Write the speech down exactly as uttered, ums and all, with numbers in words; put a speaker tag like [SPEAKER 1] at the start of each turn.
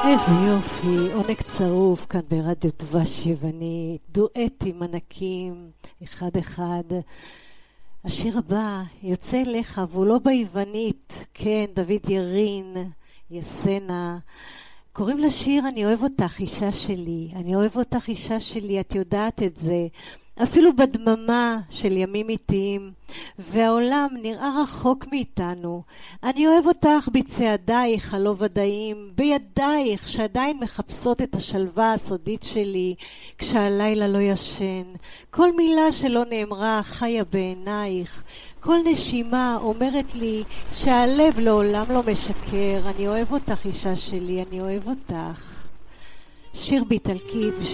[SPEAKER 1] איזה יופי, עונג צרוף כאן ברדיו דבש יווני, דואטים ענקים, אחד אחד. השיר הבא יוצא אליך והוא לא ביוונית, כן, דוד ירין, יסנה. קוראים לשיר אני אוהב אותך אישה שלי, אני אוהב אותך אישה שלי, את יודעת את זה. אפילו בדממה של ימים איטיים, והעולם נראה רחוק מאיתנו. אני אוהב אותך בצעדייך הלא ודאים, בידייך שעדיין מחפשות את השלווה הסודית שלי, כשהלילה לא ישן. כל מילה שלא נאמרה חיה בעינייך, כל נשימה אומרת לי שהלב לעולם לא משקר. אני אוהב אותך אישה שלי, אני אוהב אותך. שיר באיטלקית בשביל